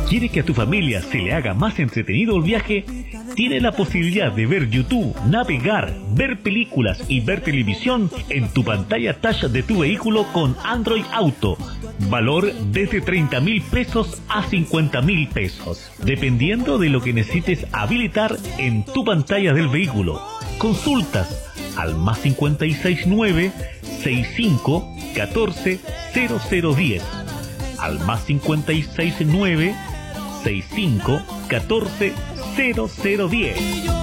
¿Quiere que a tu familia se le haga más entretenido el viaje? Tiene la posibilidad de ver YouTube, navegar, ver películas y ver televisión en tu pantalla touch de tu vehículo con Android Auto. Valor desde 30.000 pesos a 50.000 pesos, dependiendo de lo que necesites habilitar en tu pantalla del vehículo. Consultas al más 569 65 14 0010, al más 569 65 14 0010.